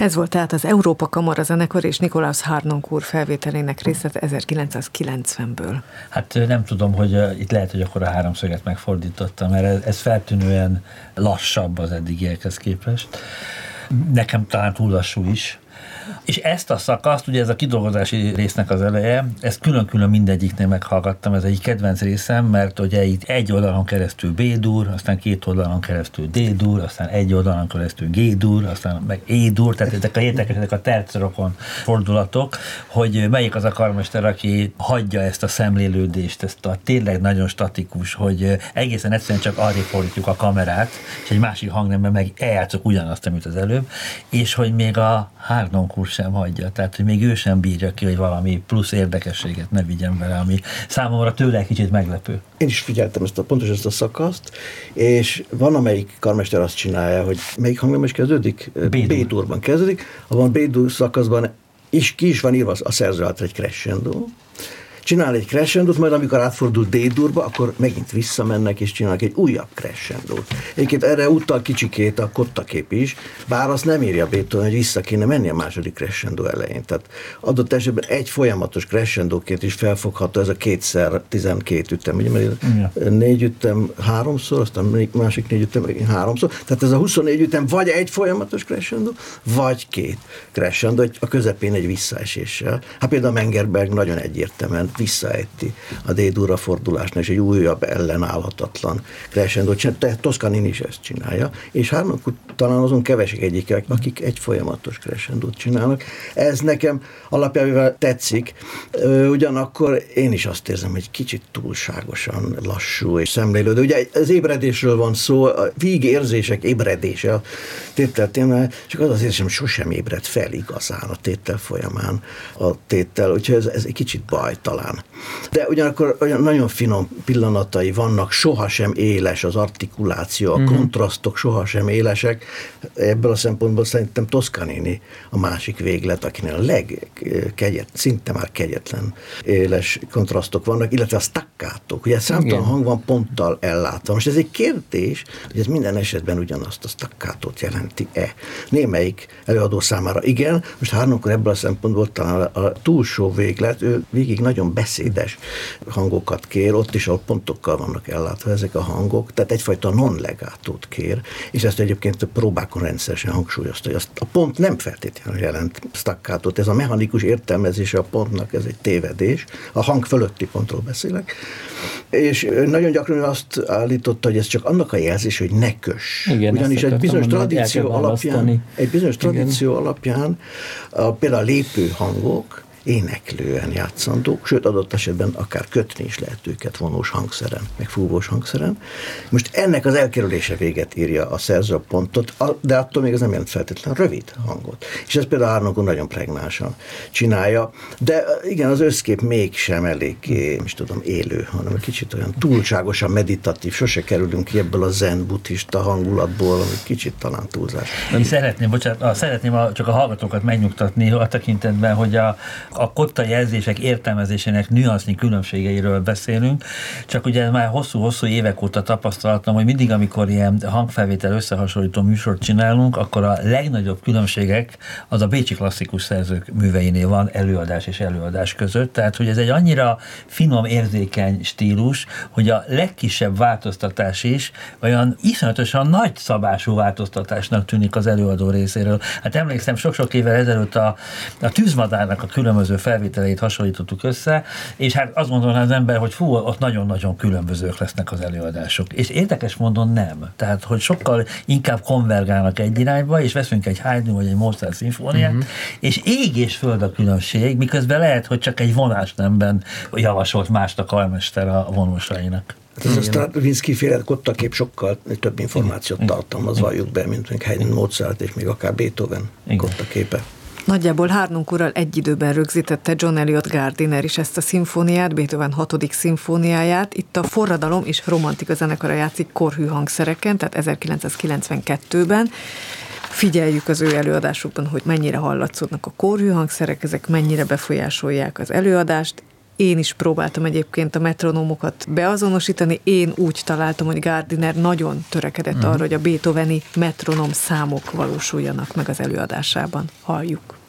Ez volt tehát az Európa Kamara zenekar és Nikolaus Harnoncourt felvételének részlete 1990-ből. Hát nem tudom, hogy itt lehet, hogy akkor a háromszöget megfordítottam, mert ez feltűnően lassabb az eddigiekhez képest. Nekem talán túl lassú is. És ezt a szakaszt, ugye ez a kidolgozási résznek az eleje, ezt külön-külön mindegyiknél meghallgattam, ez egy kedvenc részem, mert ugye itt egy oldalon keresztül B-dur, aztán két oldalon keresztül D-dur, aztán egy oldalon keresztül G-dur, aztán meg E-dur, tehát ezek a tercerokon fordulatok, hogy melyik az a karmester, aki hagyja ezt a szemlélődést, ezt a tényleg nagyon statikus, hogy egészen egyszerűen csak arra fordítjuk a kamerát, és egy másik hangnemben meg eljátszok ugyanazt, amit az előbb, és hogy még a Harnoncourt sem hagyja, tehát hogy még ő sem bírja ki, hogy valami plusz érdekességet ne vigyen vele, ami számomra tőle egy kicsit meglepő. Én is figyeltem pontosan ezt a szakaszt, és van, amelyik karmester azt csinálja, hogy melyik hangnem is kezdődik? B-durban kezdődik, abban a B-dur szakaszban ki is van írva a szerző által egy crescendo, csinál egy crescendót, majd amikor átfordul D-durba, akkor megint visszamennek, és csinálnak egy újabb crescendót. Egyébként erre utal kicsikét a kottakép is, bár azt nem írja Beethoven, hogy vissza kéne menni a második crescendo elején. Tehát adott esetben egy folyamatos crescendóként is felfogható ez a 2x12 ütem, ugye, mert 4 ütem 3-szor, aztán másik 4 ütem 3-szor, tehát ez a 24 ütem vagy egy folyamatos crescendo, vagy két crescendo, a közepén egy visszaeséssel. Hát például Mengelberg nagyon egyértelműen visszaejti a D-durra fordulásnál, és egy újabb ellenállhatatlan crescendót. Toscanini is ezt csinálja, és Harnoncourt talán azon kevesek egyikek, akik egy folyamatos crescendót csinálnak. Ez nekem alapjában tetszik, ugyanakkor én is azt érzem, hogy kicsit túlságosan lassú és szemlélődő. Ugye az ébredésről van szó, a vígérzések ébredése a tételtémál, csak az érzésem, hogy sosem ébred fel igazán a tétel folyamán a tétel, úgyhogy ez egy kicsit baj talán. De ugyanakkor olyan nagyon finom pillanatai vannak, sohasem éles az artikuláció, a kontrasztok sohasem élesek. Ebből a szempontból szerintem Toscanini a másik véglet, akinél a szinte már kegyetlen éles kontrasztok vannak, illetve a staccatók. Ugye számtalan hang van ponttal ellátva. Most ez egy kérdés, hogy ez minden esetben ugyanazt a staccatót jelenti-e. Némelyik előadó számára igen, most Harnoncourt ebből a szempontból talán a túlsó véglet, ő végig nagyon beszédes hangokat kér, ott is, ahol pontokkal vannak ellátva ezek a hangok, tehát egyfajta non-legátót kér, és ezt egyébként a próbákon rendszeresen hangsúlyozta, hogy a pont nem feltétlenül jelent staccatót, ez a mechanikus értelmezése a pontnak, ez egy tévedés, a hang fölötti pontról beszélek, és nagyon gyakran azt állította, hogy ez csak annak a jelzés, hogy ne köss. Igen, ugyanis egy bizonyos tradíció alapján például a lépőhangok éneklően játszandók, sőt adott esetben akár kötni is lehet őket vonós hangszeren, meg fúvós hangszeren. Most ennek az elkerülése véget írja a szerző a pontot, de attól még ez nem jelent feltétlenül rövid hangot. És ez például Harnoncourt nagyon pregnánsan csinálja, de igen, az összkép mégsem eléggé, élő, hanem egy kicsit olyan túlságosan meditatív, sose kerülünk ki ebből a zen buddhista hangulatból, ami kicsit talán túlzás. Szeretném csak a hallgatókat megnyugtatni a tekintetben, hogy a kotta jelzések értelmezésének nüansznyi különbségeiről beszélünk, csak ugye már hosszú-hosszú évek óta tapasztaltam, hogy mindig, amikor ilyen hangfelvétel összehasonlító műsort csinálunk, akkor a legnagyobb különbségek az a bécsi klasszikus szerzők műveinél van előadás és előadás között, tehát hogy ez egy annyira finom, érzékeny stílus, hogy a legkisebb változtatás is olyan iszonyatosan nagy szabású változtatásnak tűnik az előadó részéről. Hát emlékszem, sok-sok évvel ezelőtt a Tűzmadárnak a különböző felvételeit hasonlítottuk össze, és hát azt gondolná az ember, hogy ott nagyon-nagyon különbözők lesznek az előadások. És érdekes módon nem. Tehát, hogy sokkal inkább konvergálnak egy irányba, és veszünk egy Haydn vagy egy Mozart szimfóniát, és ég és föld a különbség, miközben lehet, hogy csak egy vonásnemben javasolt mást a karmester a vonósainak. Ez a Stravinsky féle kottakép sokkal több információt tartalmaz, valljuk be, mint még Haydn, Mozart és még akár Beethoven kottaképe. Nagyjából Harnoncourttal egy időben rögzítette John Eliot Gardiner is ezt a szimfóniát, Beethoven 6. szimfóniáját. Itt a Forradalom és Romantika zenekara játszik korhű hangszereken, tehát 1992-ben. Figyeljük az ő előadásukban, hogy mennyire hallatszódnak a korhű hangszerek, ezek mennyire befolyásolják az előadást, Én is próbáltam egyébként a metronómokat beazonosítani. Én úgy találtam, hogy Gardiner nagyon törekedett arra, hogy a beethoveni metronóm számok valósuljanak meg az előadásában. Halljuk.